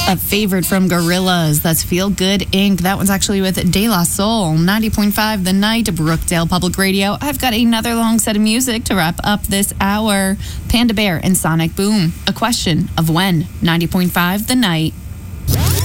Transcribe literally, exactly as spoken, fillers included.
A favorite from Gorillaz, that's Feel Good Incorporated. That one's actually with De La Soul. ninety point five The Night, Brookdale Public Radio. I've got another long set of music to wrap up this hour. Panda Bear and Sonic Boom. A Question of When. ninety point five The Night.